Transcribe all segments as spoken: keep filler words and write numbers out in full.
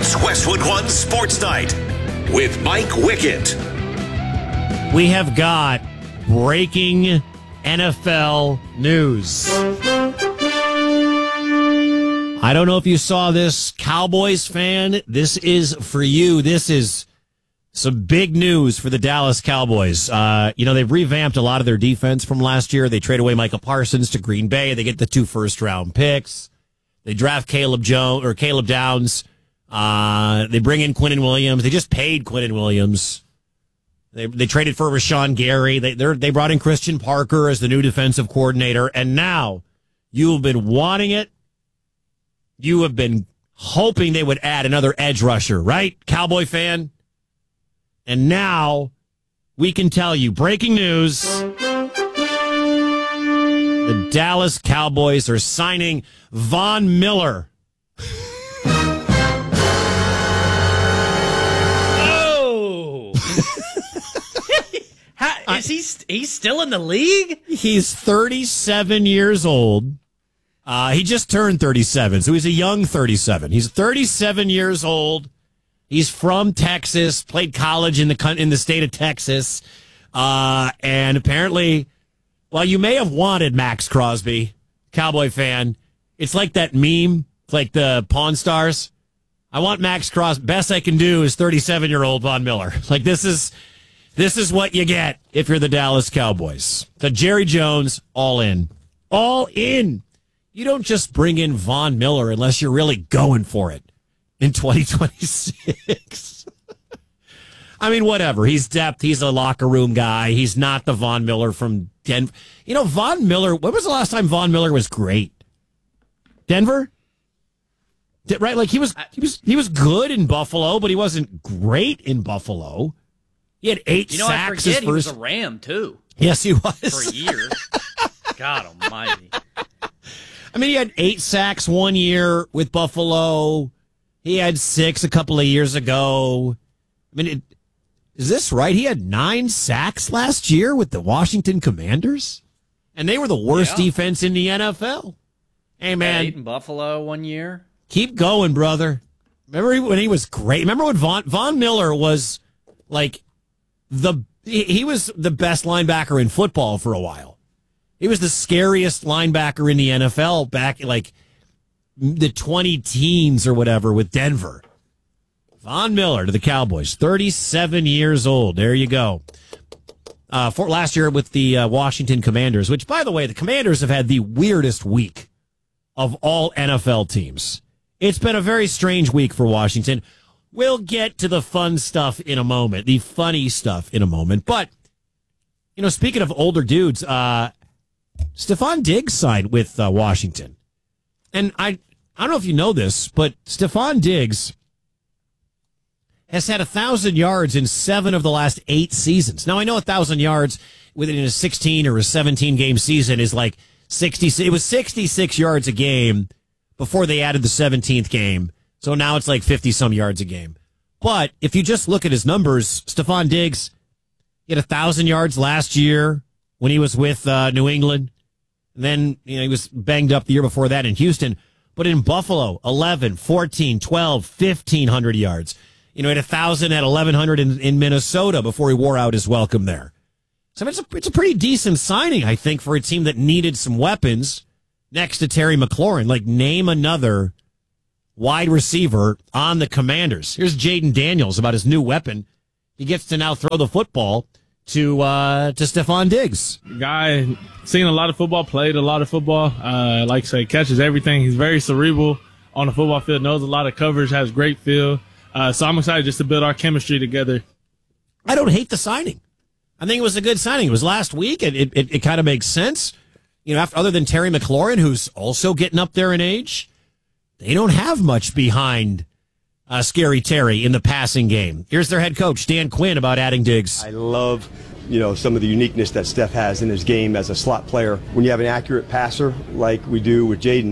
It's Westwood One Sports Night with Mike Wickett. We have got breaking N F L news. I don't know if you saw this, Cowboys fan. This is for you. This is some big news for the Dallas Cowboys. Uh, you know, they've revamped a lot of their defense from last year. They trade away Micah Parsons to Green Bay. They get the two first round picks. They draft Caleb Jones or Caleb Downs. Uh, they bring in Quinnen Williams. They just paid Quinnen Williams. They they traded for Rashawn Gary. They they brought in Christian Parker as the new defensive coordinator. And now you have been wanting it. You have been hoping they would add another edge rusher, right, Cowboy fan? And now we can tell you, breaking news, the Dallas Cowboys are signing Von Miller. Oh! How, is he he's still in the league? He's thirty-seven years old. Uh, he just turned thirty-seven, so he's a young thirty-seven. He's thirty-seven years old. He's from Texas, played college in the in the state of Texas, uh, and apparently, well, you may have wanted Max Crosby, Cowboy fan. It's like that meme, it's like the Pawn Stars. I want Max Crosby. Best I can do is thirty-seven-year-old Von Miller. Like this is this is what you get if you're the Dallas Cowboys. The Jerry Jones, all in, all in. You don't just bring in Von Miller unless you're really going for it in twenty twenty-six. I mean, whatever. He's depth. He's a locker room guy. He's not the Von Miller from Denver. You know, Von Miller, when was the last time Von Miller was great? Denver? Did, right? Like he was, he was, he was good in Buffalo, but he wasn't great in Buffalo. He had eight you know, sacks. I forget his he first... was a Ram, too. Yes, he was. For a year. God almighty. I mean, he had eight sacks one year with Buffalo. He had six a couple of years ago. I mean, it, is this right? He had nine sacks last year with the Washington Commanders, and they were the worst yeah. defense in the N F L. Hey, man. Eight in Buffalo one year. Keep going, brother. Remember when he was great? Remember when Von, Von Miller was like the he, he was the best linebacker in football for a while. He was the scariest linebacker in the N F L back like the twenty teens or whatever with Denver. Von Miller to the Cowboys, thirty-seven years old. There you go. Uh, for last year with the uh, Washington Commanders, which, by the way, the Commanders have had the weirdest week of all N F L teams. It's been a very strange week for Washington. We'll get to the fun stuff in a moment, the funny stuff in a moment. But, you know, speaking of older dudes, uh, Stephon Diggs signed with uh, Washington. And I I don't know if you know this, but Stephon Diggs has had one thousand yards in seven of the last eight seasons. Now, I know one thousand yards within a sixteen or a seventeen-game season is like sixty. It was sixty-six yards a game before they added the seventeenth game. So now it's like fifty-some yards a game. But if you just look at his numbers, Stephon Diggs, he had one thousand yards last year when he was with uh, New England. And then, you know, he was banged up the year before that in Houston. But in Buffalo, eleven, fourteen, twelve, fifteen hundred yards. You know, he had one thousand at eleven hundred in, in Minnesota before he wore out his welcome there. So it's a, it's a pretty decent signing, I think, for a team that needed some weapons next to Terry McLaurin. Like, name another wide receiver on the Commanders. Here's Jaden Daniels about his new weapon. He gets to now throw the football to uh, to Stephon Diggs. Guy, seen a lot of football, played a lot of football. Uh, like I say, catches everything. He's very cerebral on the football field, knows a lot of coverage, has great feel. Uh, so I'm excited just to build our chemistry together. I don't hate the signing. I think it was a good signing. It was last week, and it, it, it kind of makes sense. You know, after, other than Terry McLaurin, who's also getting up there in age, they don't have much behind uh, Scary Terry in the passing game. Here's their head coach, Dan Quinn, about adding Diggs. I love, you know, some of the uniqueness that Steph has in his game as a slot player. When you have an accurate passer like we do with Jaden,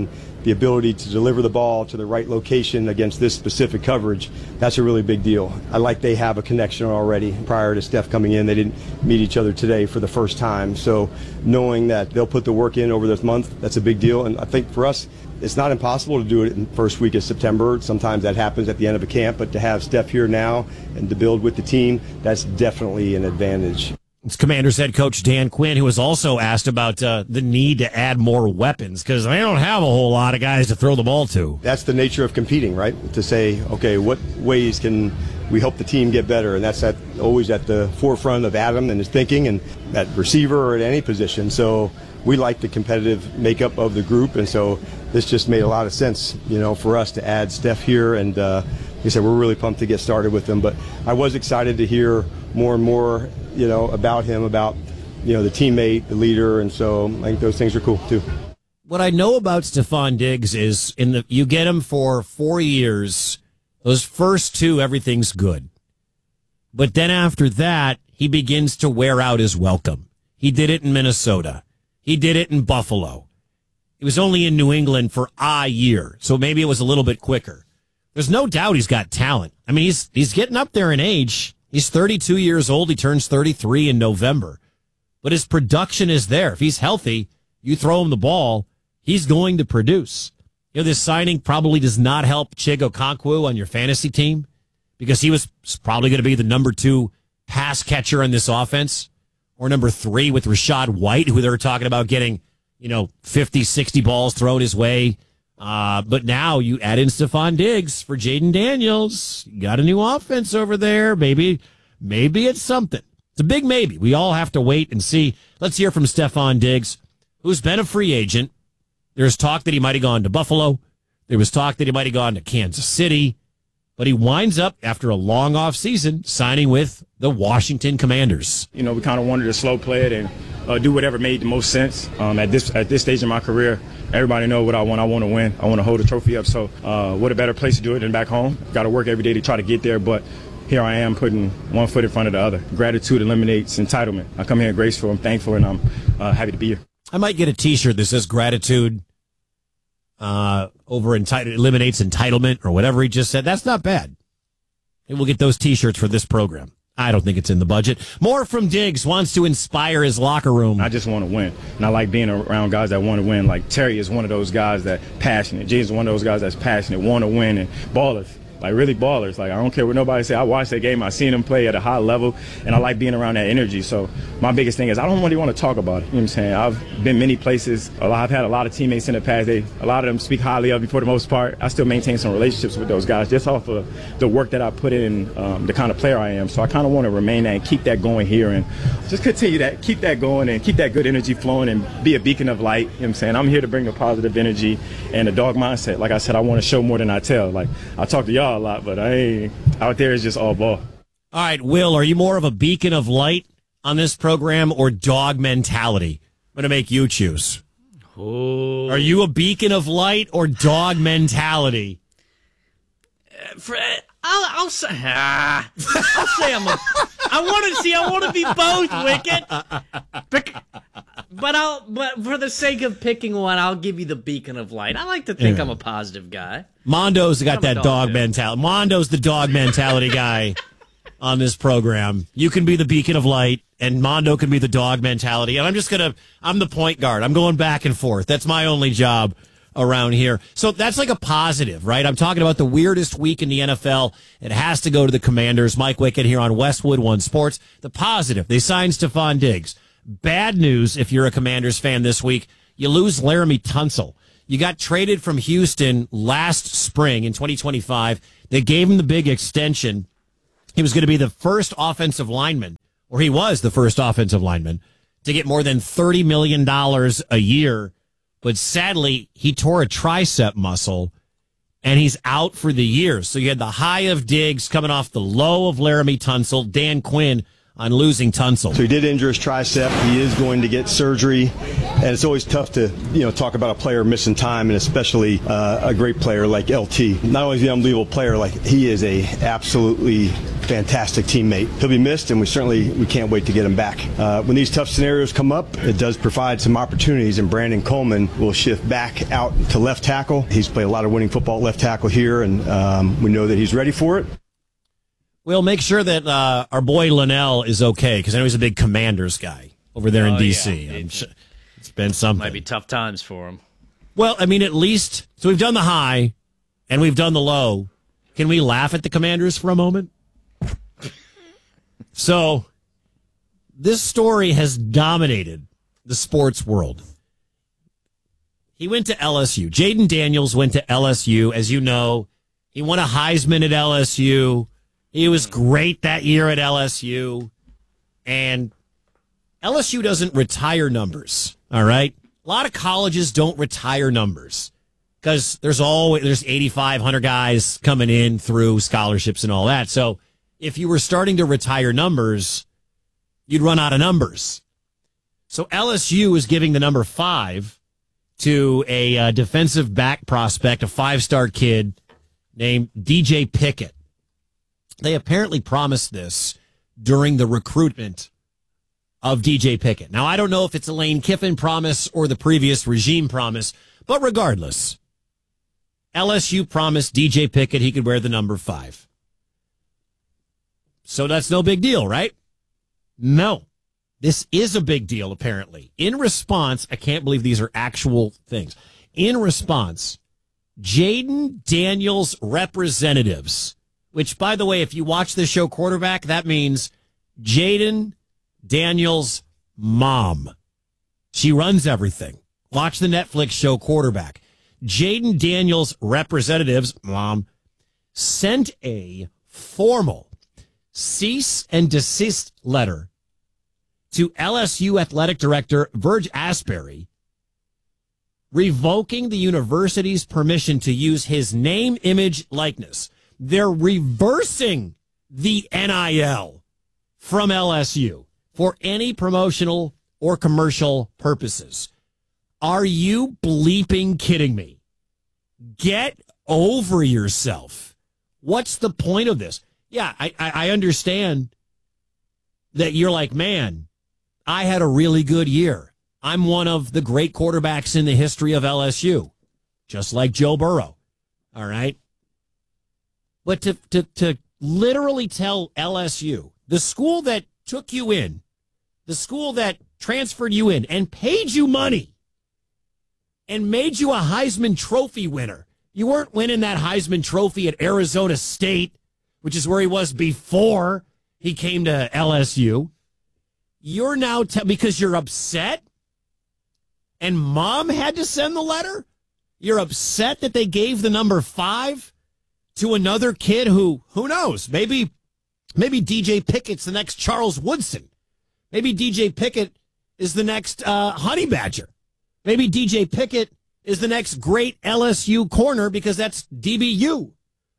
the ability to deliver the ball to the right location against this specific coverage, that's a really big deal. I like they have a connection already. Prior to Steph coming in, they didn't meet each other today for the first time. So knowing that they'll put the work in over this month, that's a big deal. And I think for us, it's not impossible to do it in the first week of September. Sometimes that happens at the end of a camp, but to have Steph here now and to build with the team, that's definitely an advantage. It's Commanders head coach Dan Quinn, who was also asked about uh, the need to add more weapons because they don't have a whole lot of guys to throw the ball to. That's the nature of competing, right? To say, okay, what ways can we help the team get better? And that's at, always at the forefront of Adam and his thinking, and at receiver or at any position. So we like the competitive makeup of the group, and so this just made a lot of sense, you know, for us to add Steph here. And uh, like I said, we're really pumped to get started with them. But I was excited to hear more and more, you know, about him, about, you know, the teammate, the leader, and so I think those things are cool too. What I know about Stephon Diggs is in the you get him for four years. Those first two, everything's good. But then after that, he begins to wear out his welcome. He did it in Minnesota. He did it in Buffalo. He was only in New England for a year, so maybe it was a little bit quicker. There's no doubt he's got talent. I mean, he's he's getting up there in age. He's thirty-two years old. He turns thirty-three in November. But his production is there. If he's healthy, you throw him the ball, he's going to produce. You know, this signing probably does not help Chig Okonkwo on your fantasy team because he was probably going to be the number two pass catcher in this offense, or number three with Rashad White, who they were talking about getting, you know, fifty, sixty balls thrown his way. Uh, but now you add in Stephon Diggs for Jaden Daniels. You got a new offense over there. Maybe, maybe it's something. It's a big maybe. We all have to wait and see. Let's hear from Stephon Diggs, who's been a free agent. There's talk that he might have gone to Buffalo. There was talk that he might have gone to Kansas City. But he winds up, after a long off season, signing with the Washington Commanders. You know, we kind of wanted to slow play it and uh, do whatever made the most sense. Um, at this at this stage in my career, everybody know what I want. I want to win. I want to hold a trophy up. So uh, what a better place to do it than back home. Got to work every day to try to get there, but here I am putting one foot in front of the other. Gratitude eliminates entitlement. I come here graceful, I'm thankful, and I'm uh, happy to be here. I might get a T-shirt that says gratitude uh, over entitled eliminates entitlement or whatever he just said. That's not bad. And we'll get those T-shirts for this program. I don't think it's in the budget. More from Diggs. Wants to inspire his locker room. I just want to win, and I like being around guys that want to win. Like Terry is one of those guys that passionate. James is one of those guys that's passionate, want to win, and ballers. Like, really ballers. Like, I don't care what nobody say. I watched that game. I seen them play at a high level, and I like being around that energy. So my biggest thing is I don't really want to talk about it. You know what I'm saying? I've been many places. I've had a lot of teammates in the past. They, a lot of them speak highly of me for the most part. I still maintain some relationships with those guys just off of the work that I put in, um, the kind of player I am. So I kind of want to remain that and keep that going here and just continue that, keep that going and keep that good energy flowing and be a beacon of light. You know what I'm saying? I'm here to bring the positive energy and the dog mindset. Like I said, I want to show more than I tell. Like, I talk to y'all a lot, but I ain't out there is just all ball. All right, Will, are you more of a beacon of light on this program or dog mentality? I'm going to make you choose. Oh. Are you a beacon of light or dog mentality? Uh, for, I'll, I'll say. Ah, I'll say I'm a. I want to see. I want to be both, Wicket. But, but I'll. But for the sake of picking one, I'll give you the beacon of light. I like to think Yeah. I'm a positive guy. Mondo's got I'm a that dog, dog too. mentality. Mondo's the dog mentality guy on this program. You can be the beacon of light, and Mondo can be the dog mentality. And I'm just going to, I'm the point guard. I'm going back and forth. That's my only job around here. So that's like a positive, right? I'm talking about the weirdest week in the N F L. It has to go to the Commanders. Mike Wickett here on Westwood One Sports. The positive, they signed Stephon Diggs. Bad news if you're a Commanders fan this week, you lose Laramie Tunsil. You got traded from Houston last spring in twenty twenty-five. They gave him the big extension. He was going to be the first offensive lineman, or he was the first offensive lineman, to get more than thirty million dollars a year. But sadly, he tore a tricep muscle, and he's out for the year. So you had the high of Diggs coming off the low of Laramie Tunsil. Dan Quinn on losing Tunsil. So he did injure his tricep. He is going to get surgery, and it's always tough to, you know, talk about a player missing time, and especially uh, a great player like L T. Not only is he an unbelievable player, like he is a absolutely fantastic teammate. He'll be missed, and we certainly we can't wait to get him back. Uh, when these tough scenarios come up, it does provide some opportunities, and Brandon Coleman will shift back out to left tackle. He's played a lot of winning football at left tackle here, and um, we know that he's ready for it. We'll make sure that uh, our boy Linnell is okay, because I know he's a big Commanders guy over there in Oh, D C. yeah. I'm sure it's been something. Might be tough times for him. Well, I mean, at least, so we've done the high and we've done the low. Can we laugh at the Commanders for a moment? So, this story has dominated the sports world. He went to L S U. Jaden Daniels went to L S U. As you know, he won a Heisman at L S U. He was great that year at L S U. And L S U doesn't retire numbers, all right? A lot of colleges don't retire numbers because there's always there's eighty-five hundred guys coming in through scholarships and all that. So if you were starting to retire numbers, you'd run out of numbers. So L S U is giving the number five to a uh, defensive back prospect, a five-star kid named D J Pickett. They apparently promised this during the recruitment of D J Pickett. Now, I don't know if it's a Lane Kiffin promise or the previous regime promise, but regardless, L S U promised D J Pickett he could wear the number five. So that's no big deal, right? No. This is a big deal, apparently. In response, I can't believe these are actual things. In response, Jaden Daniels representatives, which, by the way, if you watch this show Quarterback, that means Jaden Daniels' mom. She runs everything. Watch the Netflix show Quarterback. Jaden Daniels' representatives, mom, sent a formal cease and desist letter to L S U athletic director Verge Asbury, revoking the university's permission to use his name, image, likeness. They're reversing the N I L from L S U for any promotional or commercial purposes. Are you bleeping kidding me? Get over yourself. What's the point of this? Yeah, I, I, I understand that you're like, man, I had a really good year. I'm one of the great quarterbacks in the history of L S U, just like Joe Burrow. All right. But to, to, to literally tell L S U, the school that took you in, the school that transferred you in and paid you money and made you a Heisman Trophy winner. You weren't winning that Heisman Trophy at Arizona State, which is where he was before he came to L S U. You're now, te- because you're upset and mom had to send the letter? You're upset that they gave the number five to another kid who, who knows, maybe maybe D J Pickett's the next Charles Woodson. Maybe D J Pickett is the next uh, Honey Badger. Maybe D J Pickett is the next great L S U corner because that's D B U.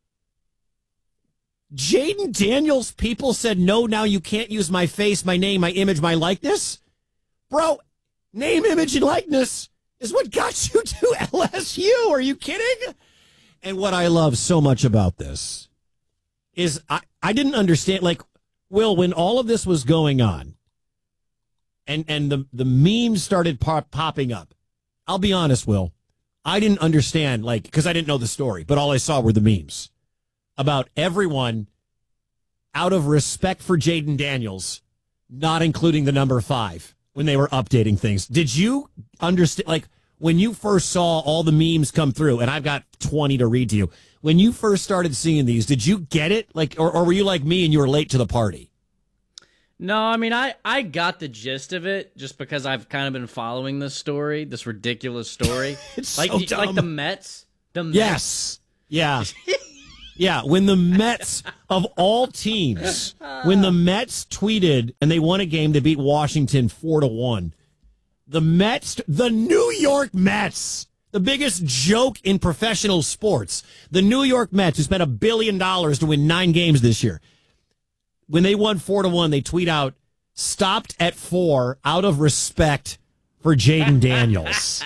Jaden Daniels' people said, no, now you can't use my face, my name, my image, my likeness. Bro, name, image, and likeness is what got you to L S U. Are you kidding? And what I love so much about this is I, I didn't understand, like, Will, when all of this was going on and, and the, the memes started pop, popping up, I'll be honest, Will, I didn't understand, like, because I didn't know the story, but all I saw were the memes about everyone, out of respect for Jaden Daniels, not including the number five when they were updating things. Did you understand, like, when you first saw all the memes come through, and I've got twenty to read to you, when you first started seeing these, did you get it? Like, or, or were you like me and you were late to the party? No, I mean, I, I got the gist of it just because I've kind of been following this story, this ridiculous story. It's like, so dumb. Like the Mets. The Mets. Yes. Yeah. Yeah, when the Mets, of all teams, when the Mets tweeted and they won a game to beat Washington four to one, the Mets, the New York Mets, the biggest joke in professional sports, the New York Mets, who spent a billion dollars to win nine games this year, when they won four to one, they tweet out, stopped at four out of respect for Jaden Daniels.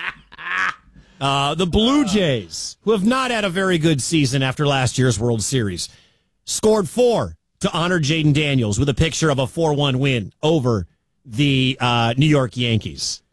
Uh, the Blue Jays, who have not had a very good season after last year's World Series, scored four to honor Jaden Daniels with a picture of a four one win over the uh, New York Yankees.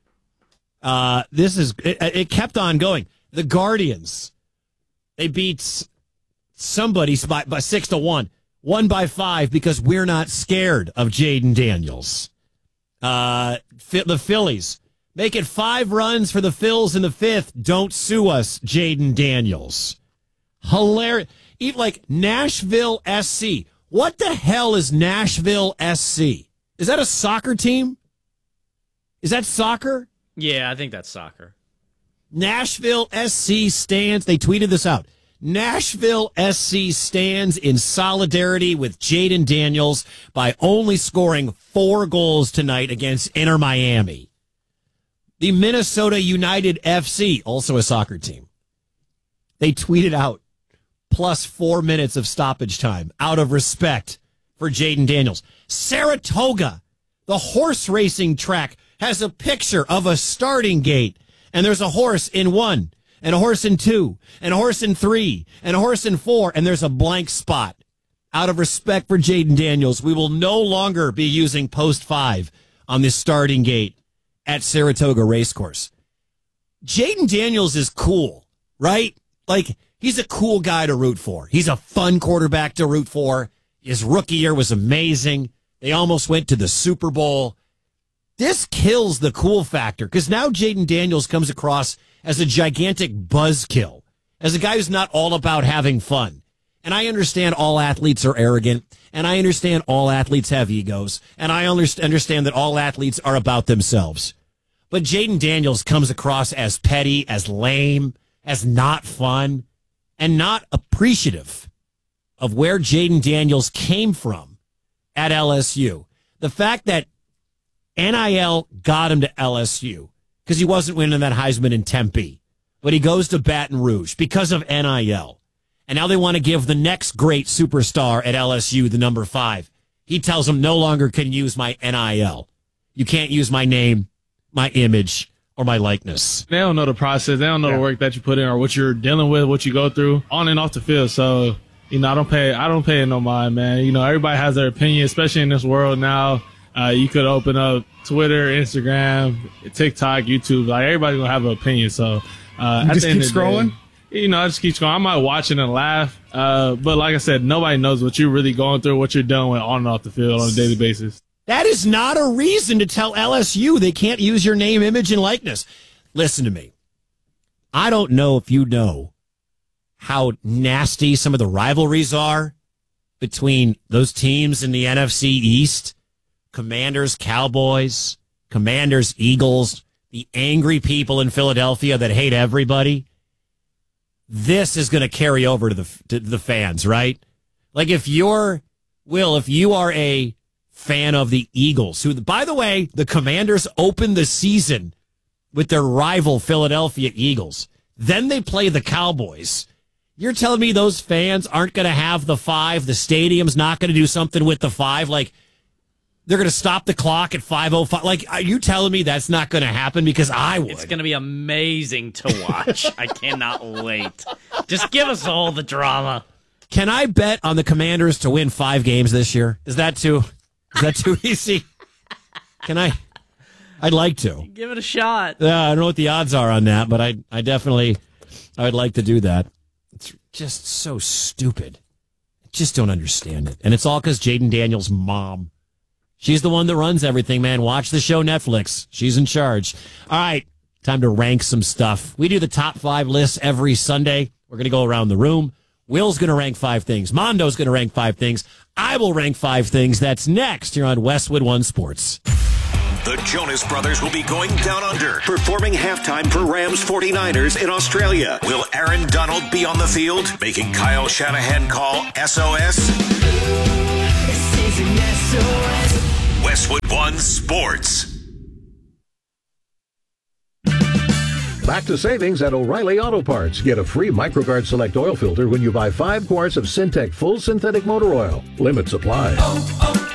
Uh, this is it, it kept on going. The Guardians, they beat somebody by, by six to one, won by five because we're not scared of Jaden Daniels. Uh, the Phillies make it five runs for the Phils in the fifth. Don't sue us, Jaden Daniels. Hilarious. Even like Nashville S C. What the hell is Nashville S C? Is that a soccer team? Is that soccer? Yeah, I think that's soccer. Nashville S C stands. They tweeted this out. Nashville S C stands in solidarity with Jaden Daniels by only scoring four goals tonight against Inter Miami. The Minnesota United F C, also a soccer team, they tweeted out plus four minutes of stoppage time out of respect for Jaden Daniels. Saratoga, the horse racing track, has a picture of a starting gate, and there's a horse in one, and a horse in two, and a horse in three, and a horse in four, and there's a blank spot. Out of respect for Jaden Daniels, we will no longer be using post five on this starting gate at Saratoga Racecourse. Jaden Daniels is cool, right? Like, he's a cool guy to root for. He's a fun quarterback to root for. His rookie year was amazing. They almost went to the Super Bowl. This kills the cool factor because now Jaden Daniels comes across as a gigantic buzzkill, as a guy who's not all about having fun. And I understand all athletes are arrogant, and I understand all athletes have egos, and I understand that all athletes are about themselves. But Jaden Daniels comes across as petty, as lame, as not fun, and not appreciative of where Jaden Daniels came from at L S U. The fact that N I L got him to L S U because he wasn't winning that Heisman in Tempe, but he goes to Baton Rouge because of N I L. And now they want to give the next great superstar at L S U the number five. He tells them no longer can use my N I L. You can't use my name, my image, or my likeness. They don't know the process. They don't know yeah. the work that you put in or what you're dealing with, what you go through on and off the field. So, you know, I don't pay, I don't pay it no mind, man. You know, everybody has their opinion, especially in this world now. Uh, you could open up Twitter, Instagram, TikTok, YouTube. Like, everybody's going to have an opinion. So, uh, you at just the end keep of the scrolling? Day, you know, I just keep scrolling. I might watch it and laugh. Uh, but like I said, nobody knows what you're really going through, what you're dealing with on and off the field on a daily basis. That is not a reason to tell L S U they can't use your name, image, and likeness. Listen to me. I don't know if you know how nasty some of the rivalries are between those teams in the N F C East. Commanders, Cowboys, Commanders, Eagles, the angry people in Philadelphia that hate everybody. This is going to carry over to the to the fans, right? Like if you're, Will, if you are a fan of the Eagles, who, by the way, the Commanders opened the season with their rival Philadelphia Eagles. Then they play the Cowboys. You're telling me those fans aren't going to have the five? The stadium's not going to do something with the five? Like, they're going to stop the clock at five oh five? Like, are you telling me that's not going to happen? Because I would. It's going to be amazing to watch. I cannot wait. Just give us all the drama. Can I bet on the Commanders to win five games this year? Is that too, is that too easy? Can I? I'd like to. Give it a shot. Yeah, I don't know what the odds are on that, but I, I definitely, I would like to do that. It's just so stupid. I just don't understand it. And it's all because Jaden Daniels' mom. She's the one that runs everything, man. Watch the show Netflix. She's in charge. All right, time to rank some stuff. We do the top five lists every Sunday. We're going to go around the room. Will's going to rank five things. Mondo's going to rank five things. I will rank five things. That's next here on Westwood One Sports. The Jonas Brothers will be going down under, performing halftime for Rams forty-niners in Australia. Will Aaron Donald be on the field, making Kyle Shanahan call S O S? This is an S O S. Westwood One Sports. Back to savings at O'Reilly Auto Parts. Get a free MicroGuard Select oil filter when you buy five quarts of Syntec Full Synthetic Motor Oil. Limit supply. Oh, oh.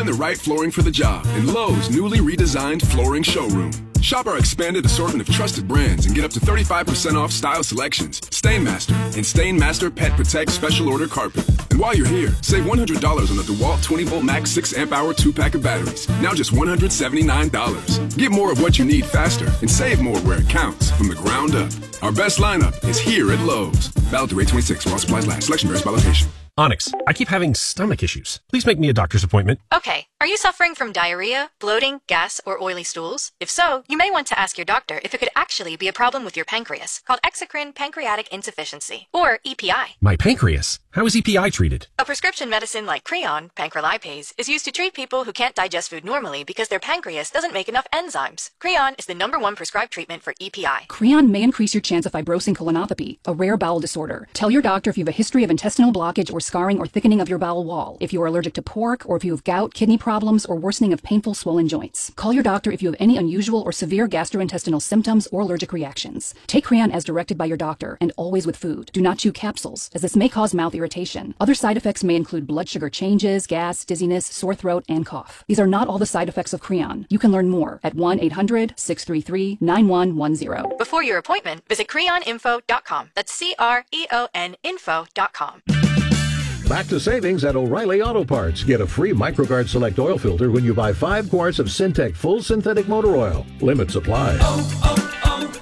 Find the right flooring for the job in Lowe's newly redesigned flooring showroom. Shop our expanded assortment of trusted brands and get up to thirty-five percent off style selections, Stainmaster, and Stainmaster Pet Protect Special Order Carpet. And while you're here, save one hundred dollars on the DeWalt twenty volt Max six amp hour two pack of batteries. Now just one hundred seventy-nine dollars. Get more of what you need faster and save more where it counts from the ground up. Our best lineup is here at Lowe's. Valid through eight twenty-six while supplies last. Selection varies by location. Onyx, I keep having stomach issues. Please make me a doctor's appointment. Okay. Are you suffering from diarrhea, bloating, gas, or oily stools? If so, you may want to ask your doctor if it could actually be a problem with your pancreas, called exocrine pancreatic insufficiency, or E P I. My pancreas? How is E P I treated? A prescription medicine like Creon, pancrelipase, is used to treat people who can't digest food normally because their pancreas doesn't make enough enzymes. Creon is the number one prescribed treatment for E P I. Creon may increase your chance of fibrosing colonopathy, a rare bowel disorder. Tell your doctor if you have a history of intestinal blockage or scarring or thickening of your bowel wall, if you are allergic to pork, or if you have gout, kidney problems, or worsening of painful swollen joints. Call your doctor if you have any unusual or severe gastrointestinal symptoms or allergic reactions. Take Creon as directed by your doctor, and always with food. Do not chew capsules, as this may cause mouth irritation. Other side effects may include blood sugar changes, gas, dizziness, sore throat, and cough. These are not all the side effects of Creon. You can learn more at one eight hundred, six three three, nine one one zero. Before your appointment, visit creon info dot com. That's C R E O N info dot com. Back to savings at O'Reilly Auto Parts. Get a free MicroGuard Select oil filter when you buy five quarts of Syntec Full Synthetic Motor Oil. Limit supply. Oh,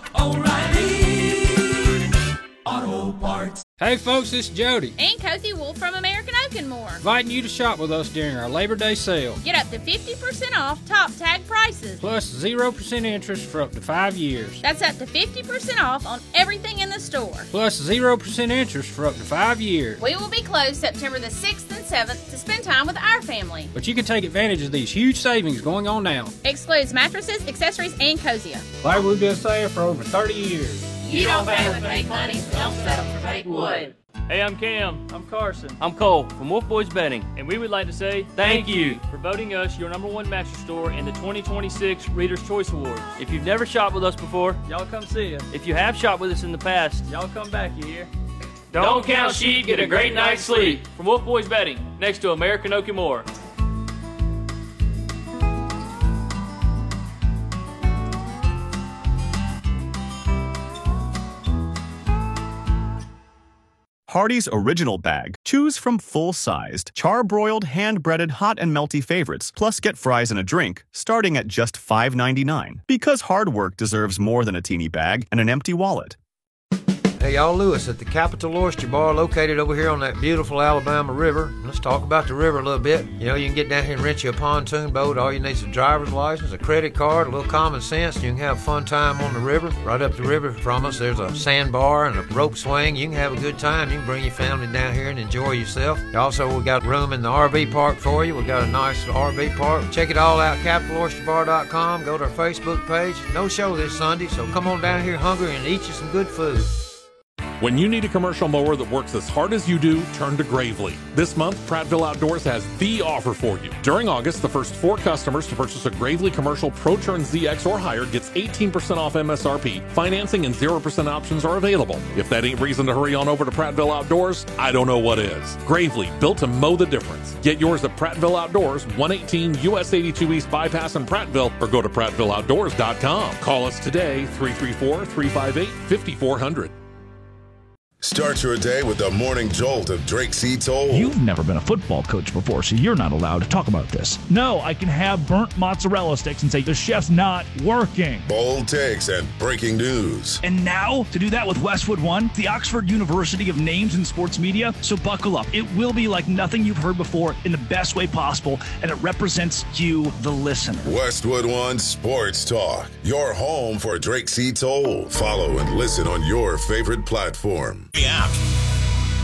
oh, oh, O'Reilly Auto Parts. Hey folks, it's Jody. And Cozy Wolf from American Oak and More. Inviting you to shop with us during our Labor Day sale. Get up to fifty percent off top tag prices. Plus zero percent interest for up to five years. That's up to fifty percent off on everything in the store. Plus zero percent interest for up to five years. We will be closed September the sixth and seventh to spend time with our family. But you can take advantage of these huge savings going on now. Excludes mattresses, accessories, and Cosia. Like we've been saying for over thirty years. You don't pay with fake money, so don't settle for fake wood. Hey, I'm Cam. I'm Carson. I'm Cole from Wolf Boys Betting, and we would like to say thank you for voting us your number one mattress store in the twenty twenty-six Reader's Choice Awards. If you've never shopped with us before, y'all come see us. If you have shopped with us in the past, y'all come back, you hear? Don't, don't count sheep, get a great night's sleep. From Wolf Boys Betting, next to American Oak and More. Hardee's Original Bag. Choose from full-sized, char-broiled, hand-breaded, hot and melty favorites, plus get fries and a drink, starting at just five ninety-nine. Because hard work deserves more than a teeny bag and an empty wallet. Hey, y'all, Lewis at the Capital Oyster Bar located over here on that beautiful Alabama River. Let's talk about the river a little bit. You know, you can get down here and rent you a pontoon boat. All you need is a driver's license, a credit card, a little common sense, and you can have a fun time on the river. Right up the river from us, there's a sandbar and a rope swing. You can have a good time. You can bring your family down here and enjoy yourself. Also, we got room in the R V park for you. We got a nice R V park. Check it all out, capital oyster bar dot com. Go to our Facebook page. No show this Sunday, so come on down here hungry and eat you some good food. When you need a commercial mower that works as hard as you do, turn to Gravely. This month, Prattville Outdoors has the offer for you. During August, the first four customers to purchase a Gravely Commercial ProTurn Z X or higher gets eighteen percent off M S R P. Financing and zero percent options are available. If that ain't reason to hurry on over to Prattville Outdoors, I don't know what is. Gravely, built to mow the difference. Get yours at Prattville Outdoors, one eighteen U S eighty-two East Bypass in Prattville, or go to prattville outdoors dot com. Call us today, three three four, three five eight, five four zero zero. Start your day with the morning jolt of Drake C. Toll. You've never been a football coach before, so you're not allowed to talk about this. No, I can have burnt mozzarella sticks and say the chef's not working. Bold takes and breaking news. And now, to do that with Westwood One, the Oxford University of Names in Sports Media. So buckle up. It will be like nothing you've heard before in the best way possible, and it represents you, the listener. Westwood One Sports Talk, your home for Drake C. Toll. Follow and listen on your favorite platform. The app.